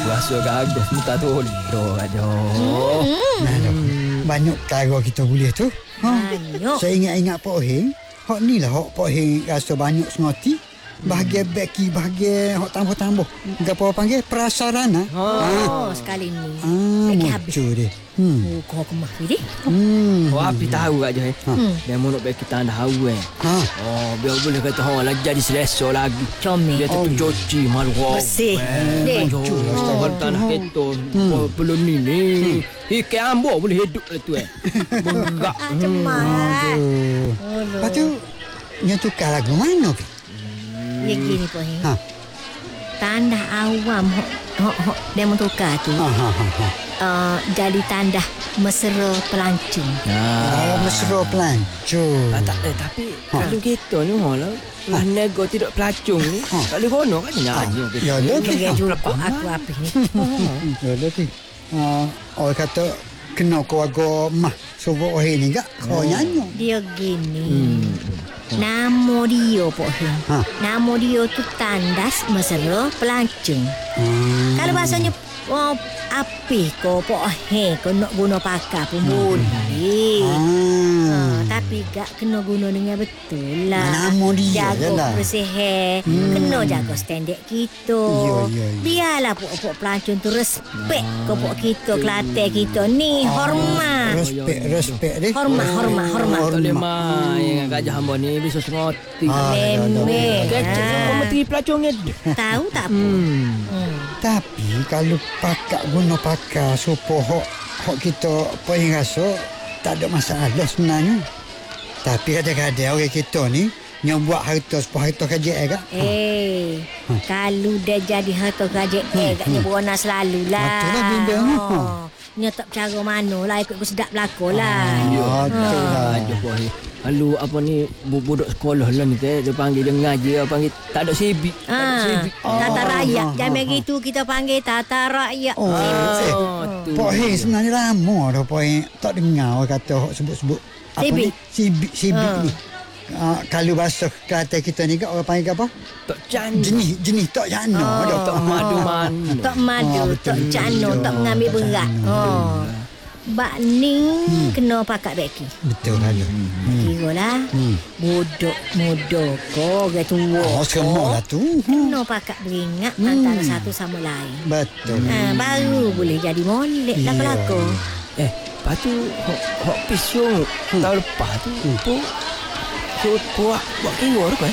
Rasa gagas minta tolong aja. Banyak cara kita boleh tu. Banyak. Saya ingat-ingat Pak Heng. Hak ni lah hak Pak Heng rasa banyak sengoti. Bahagian beki, bahagian hak tambah-tambah. Apa panggil? Prasarana. Sekali ni. Beki habis. muncul dia. Kau kemah ni. Oh, api tahu kat je. Dia mau nak bagi kita tahu biar boleh kata lah jadi selesa lagi. Comel. Dia tercuci malu. Bersih. Dek. Kalau tanah kita belum ni. Ikan ambo boleh hidup lah tu Benggak. Cemas. Lepas tu, dia tukar lagu mana ke? Ya gini Pak Heng. Tandah awam hok dia tukar tu. Jadi tandah mesra pelancong. Mesra pelancong. Tapi kalau kita ni lah nego tidak pelacung ni. Tak boleh kono kan nyanyi. Ya, Dia juga aku apa ni. Ya, tu. Orang kata kena keluarga mah sebab orang ni gak kau nyanyi. Dia gini. Nama dia Pak Heng. Nama dia tu tandas mesra pelancong. Kalau bahasanya api kau Pak Heng kau nak guna pakai pun boleh. Tapi gak kena guna dengan betul lah. Nama dia jaga bersih. Kena jaga standard kita. Biarlah pokok pelancong tu respect ke pokok kita, Kelantan kita ni. Hormat. Respect dia. Hormat. Tak boleh main dengan Gajah Hamba ni bisa sengoti. Memang. Kecil kau menteri pelacungnya. Tahu tak apa? Tapi kalau guna pakai supaya hak kita paling rasa tak ada masalah sebenarnya. Tapi kadang-kadang orang kita ni yang buat harta supaya harta kajak kan. Kalau dah jadi harta kajak agaknya berona selalulah. Betul lah bimbang. Nya tak cara mana lah ikut sedap belako lah. Betul lah. Lalu apa ni budak sekolah lah ni dia panggil dia ngaji panggil tak ada sibik. Tata rakyat zaman gitu kita panggil tata rakyat. Pak Heng sebenarnya lama dah Pak Heng tak dengar orang kata sebut-sebut apa ni sibik ni. Kalau bahasa Kelantan kita ni orang panggil apa? Tok Cano. Jenis Tok Cano. Tok Madu mana. Tok Madu, Tok Cano, Tok mengambil berat. Bak ni kena pakat beki. Betul kan. Kira lah. Bodoh kau orang tua. Semua lah tu. Kena pakat beringat antara satu sama lain. Betul. Baru boleh jadi molek lah pelakon. Lepas tu hok pisau tahun lepas tu buat kira apa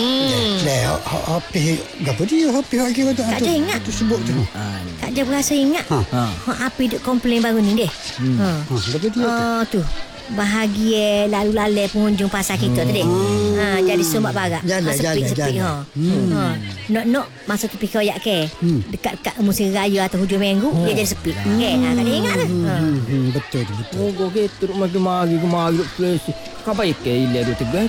Hapi apa dia hapi hak kira tak ada ingat tu sebut tu. Tak ada berasa ingat. Api duk komplain baru ni deh. Apa dia tu bahagia lalu-lalu pengunjung pasar kita tadi. Jadi sumak barak. Sepi-sepi Nok masuk tepi koyak ke. Dekat-dekat musim raya atau hujung minggu dia jadi sepi. Tak ada ingat dah. Betul. Kau gitu mari duk place. Kau baik ke ile duk tegas.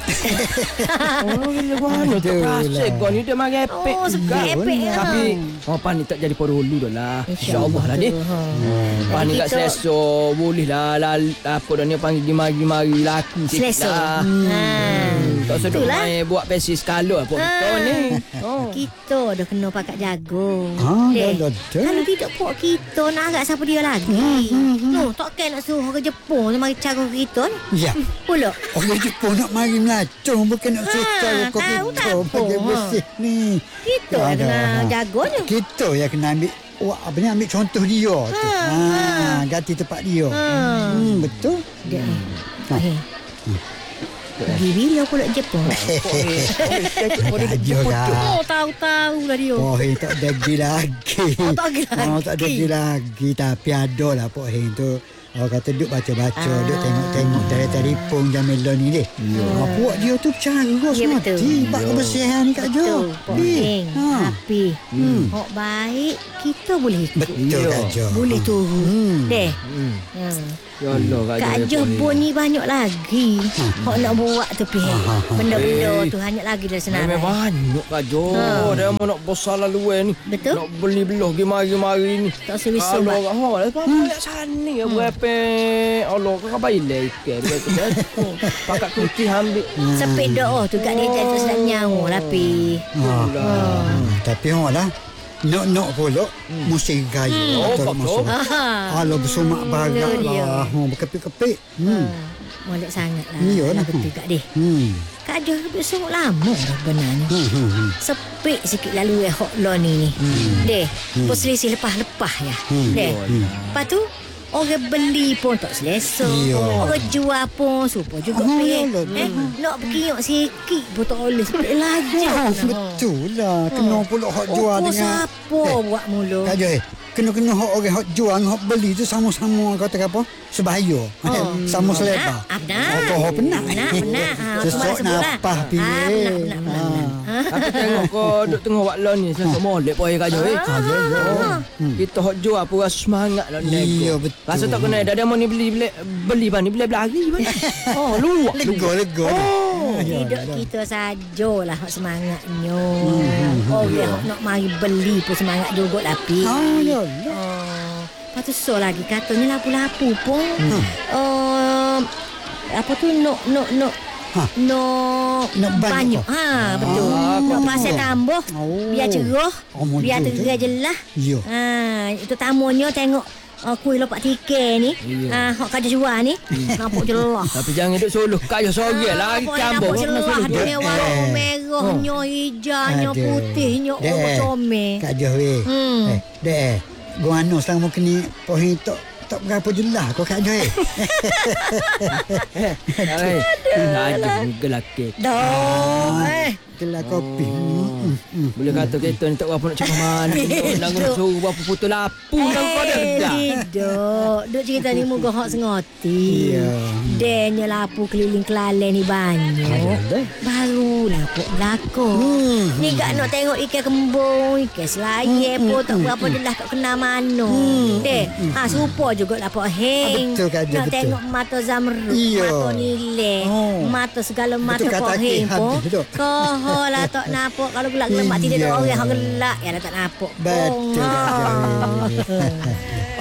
Mana tu rasa kau ni dia mari epek juga. Tapi apa ni tak jadi perlu dah lah. Insya-Allah lah ni. Apa ni kat selesa boleh lah apa dah ni panggil mari laku selesa. Tak sedap main buat pensi skala apa kita ni. Kita dah kena pakat jago. Kalau tidak pok kita nak agak siapa dia lagi. Takkan nak suruh ke Jepun mari cara kita ni. Ya. Pula. Orang Jepun nak mari melacung bukan nak suruh cara kita bagi bersih ni. Kita kena jago je. Kita yang kena ambil contoh dia tu. Ganti tempat dia. Betul. Pergi bila pula Jepun? Tahu-tahu lah dia. Pak Heng tak ada lagi. Tak ada lagi. Tapi ada lah Pak Heng tu. Orang kata duk baca-baca, duk tengok-tengok dari telefon Jamila ni deh. Puak dia tu bercara semati. Bak kebersihan ni Kak Jo. Tapi hok baik kita boleh ikut. Betul Kak Jo. Boleh turun. Deh. Kak Jo pun ni banyak lagi. Hok nak buat tu benda-benda tu banyak lagi dah senarai. Banyak Kak Jo. Dia mau nak besar laluan ni. Betul. Nak beli belah mari ni. Tak sewisum. Kalau banyak sana berapa Allah kau baik ikan pakat kunci ambil sepeda tu kat dia jadi sedap nyawa tapi tapi lah Nok pula musim gaya. Oh, betul. Kalau bersumak barak dia. lah. Berkepik-kepik. Molek sangat lah. Iyalah. Betul Kak Deh. Kak Deh bersungguh lama dah benarnya. Sepik sikit lalu hok lo ni. Deh, perselisih lepas-lepas ya. Deh. Lepas tu orang beli pun tak selesa. Orang jual pun supaya juga pelik. Nak berkiok sikit pun tak boleh. Sepik lajak. Betul lah. Kena pula hok jual dengan. Siapa buat mulu? Kak Joy, kena hok orang hok jual hok beli tu sama-sama kata apa? Sebahaya. Sama selebar. Benar. Benar. Benar. Sesok napas pilih. Aku tengok kau duk tengah buat lon ni. Saya molek pun Kak Joy. Kita hok jual pun rasa semangat lah nego. Iya betul. Rasa tak kena dah mau ni beli bani beli lari bani. Luak. Lego. Tidak kita sajalah hak semangatnya. Orang hak nak mari beli pun semangat juga lah Pi. Lepas tu so lagi katanya lapu-lapu pun. Apa tu nok banyak. Betul. Nak pasal tambah biar cerah, biar terang jelas. Itu tamunya tengok kuih lopak tiket ni. Hak kada jual ni. Nampak jelas. Tapi jangan duk suluh kaya sorang lagi campur. Nampak jelas dia warna merahnya, hijaunya, putihnya, comel. Kak Joy. Deh. Gua anu selama kini pohon tak berapa jelas kau Kak Joy. Ada gelak. Gelak kopi. Boleh kata kereta ni tak berapa nak cakap mana. Nak guna suruh berapa putus lapu kan kau dah. Tidak. Duk cerita ni muka hak sengoti. Denya lapu keliling Kelantan ni banyak. Baru lapuk belakang. Ni kak nak tengok ikan kembung, ikan selayar pun tak berapa jelas kat kena mana. Serupa juga lapuk heng. Betul Kak Jo, nak betul. tengok mata zamrud, mata nilai, mata segala mata Betul kata pok heng Aki, pun. betul. Kau lah tak nampak kalau gelak-gelak mak tidak ada orang yang gelak ya dah tak nampak. Betul Kak Joy.